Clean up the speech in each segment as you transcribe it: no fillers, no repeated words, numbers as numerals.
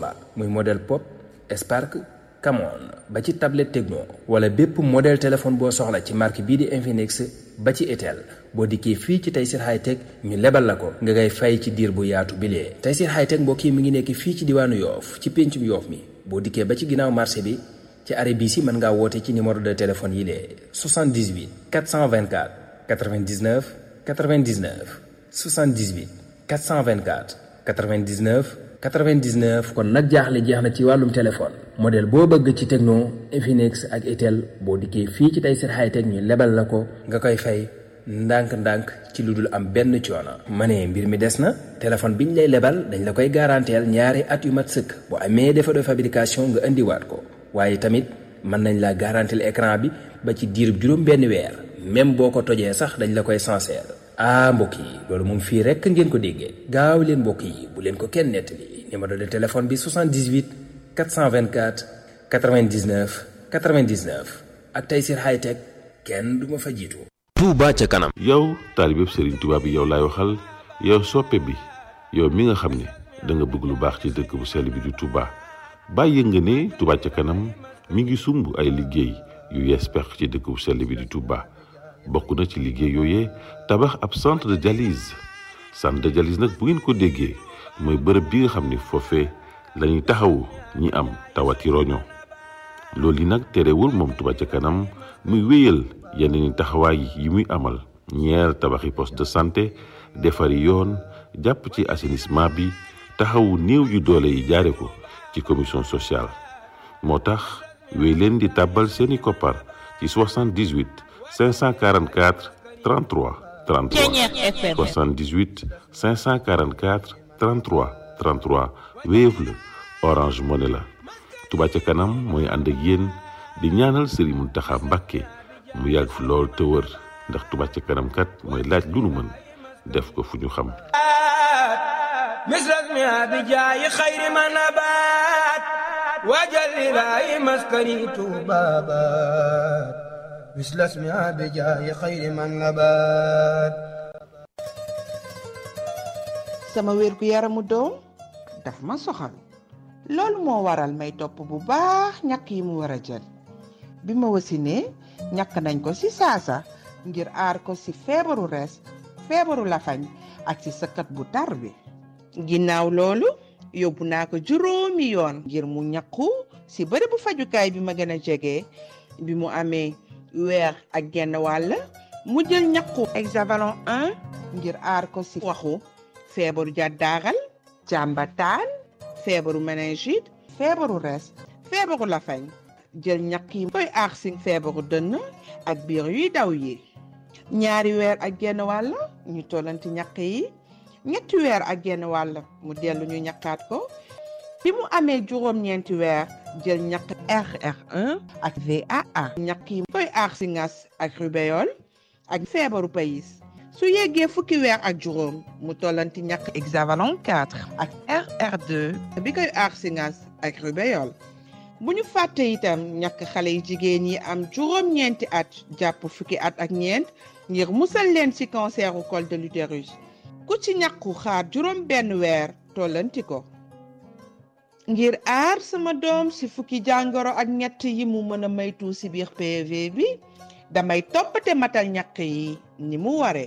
soxla muy modèle Pop Spark Camon ba ci tablette Tecno wala bépp modèle téléphone boo soxla ci marque bii di Infinix ba ci Itel boo dikkee fii ci Tayssir Hightech ñu lebal la ko nga ngay fay ci diir bu yaatu bilee Tayssir Hightech mbokk yi mi ngi nekk fii ci diwaanu Yoof ci péncum Yoof mi boo dikkee ba ci ginnaaw marché bi ci arrêt bii si mën ngaa woote ci numéro de téléphone yi lee 78 424 99 99 78 424 99 99 kon nag jaaxle jeex na ci wàllum téléphone modèle boo bëgg ci Tecno Infinix ak Itel boo dikkee fii ci Tayssir Hightech ñu lebal la ko nga koy fay ndànk-ndànk ci lu dul am benn coono. ma ne mbir mi des na téléphone biñ lay lebal dañ la koy garanteel ñaari at yu mat sëkk bu amee défaut de fabrication nga indiwaat ko waaye tamit mën nañ la garanteel écran bi ba ci diirub juróom benn weer même boo ko tojee sax dañ la koy sincère. mbokk yi loolu moom fii rekk ngeen ko déggee gaaw leen mbokk yi bu leen ko kenn nettali numéro de téléphone bi 78 424 99 99 ak Tayssir Hightech kenn du ma fa jiitu. Touba ca kanam. yow taalibeb Serigne Touba bi yow laay waxal yow soppe bi yow mi nga xam ne da nga bëgg lu baax ci dëkk bu sell bi di Touba bàyyi nga ne Touba ca kanam mi ngi sumb ay liggéey yu yees peq ci dëkk bu sell bi di Touba. bokk na ci liggéey yooyee tabax ab centre de dialyse nag bu ngeen ko déggee mooy bërëb bi nga xam ne foofee la ñuy taxawu ñi am tawati roño loolu yi nag terewul moom Touba ca kanam muy wéyal yeneen taxawaay yi muy amal ñeer tabaxi poste de santé defari yoon jàpp ci assainissement bi taxawu néew yu doole yi jaare ko ci commission sociale moo tax wéy leen di tàbbal seeni koppar ci 78 544 33 33 78 544 33 33 Wave la Orange Money la Touba ca kanam mooy ànd ak yéen di ñaanal Serigne Mountakha Mbacké mu yàgg fi lool te wër ndax Touba ca kanam kat mooy laaj lu nu mën def ko fu ñu xam. misras mi abijaayi xayri ma nabaat wajal ilaahi maskani tuubaabaat misras mi abijaayi xayri ma nabaat. sama wér gu yaramu doom daf ma soxal loolu moo waral may topp bu baax ñàkk yi mu war a jël bi ma wasinee ñàkk nañ ko ci saasa ngir aar ko ci feebaru res feebaru lafañ ak ci sëkkat bu tar bi ginnaaw loolu yóbbu naa ko juróomi yoon ngir mu ñàkku ci bërëbu fajukaay bi ma gën a jege bi mu amee weer ak genn wàll mu jël ñàkku hexavalon 1 ngir aar ko ci waxu feebaru jàddaaral jàmbataan feebaru méningite feebaru res feebaru lafañ jël ñàkk yi koy aar ci feebaru dënn ak biir yuy daw yi ñaari weer ak genn wàll ñu tollanti ñàkk yi ñetti weer ak genn wàll mu dellu ñu ñàkkaat ko bi mu amee juróom-ñeenti weer jël ñàkk RR1 ak VAA ñàkk yi koy aar ci ngas ak rubéole ak feebaru payis su yeggee fukki weer ak juróom mu tollanti ñàkk hexavalon 4 ak RR2 bi koy aar ci ngas ak rubéole bu ñu fàtte itam ñàkk xale yi jigéen yi am juróom-ñeenti at jàpp fukki at ak ñeent ngir musal leen ci canceru col de l'utérus ku ci ñàkku xaar juróom benn weer tollanti ko ngir aar sama doom ci fukki jàngoro ak ñett yi mu mën a maytu ci biir PV bi damay toppate matal ñàkk yi ni mu waree.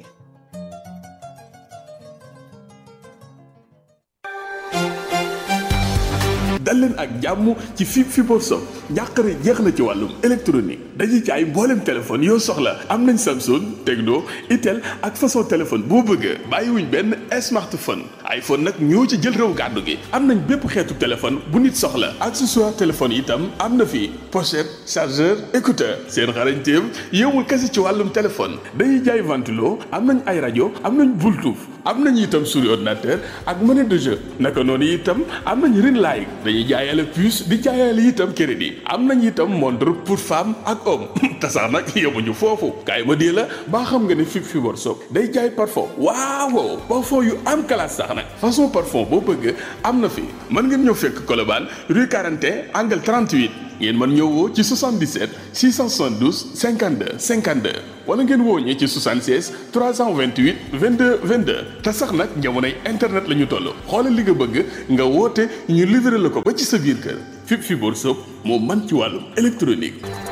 dal leen ak jàmm ci Fibre Shop njàqare jeex na ci wàllum électronique dañuy jaay mboolem téléphone yoo soxla am nañ Samsung Tecno Itel ak façon téléphone boo bëgg bàyyiwuñ benn smartphone iPhone nag ñoo ci jël réew gàddu gi am nañ bépp xeetu téléphone bu nit soxla accessoire téléphone itam am na fi pochette chargeur écouteur seen xarañteem yowul kese ci wàllum téléphone dañuy jaay ventilo am nañ ay rajo am nañ Bluetooth am nañ itam souris ordinateur ak monnaie de jeu naka noonu itam am nañ ring light dañuy jaayale puce di jaayale itam crédit am nañ itam montre pour femme ak homme te sax nag yemuñu foofu kaay ma dee la baa xam nga ne Fibre Shop day jaay parfum waaw parfum yu am classe sax nag façon parfum boo bëgg am na fi mën ngeen ñëw fekk Colobane rue 41 angle 38 ngeen mën ñëw woo ci 77 672 52 52 wala ngeen woo ñi ci 76 328 22 22 te sax nag jamonoy internet la ñu toll xoolal li nga bëgg nga woote ñu livré la ko ba ci sa biir kër Fibre Soap moo man ci wàllum électronique.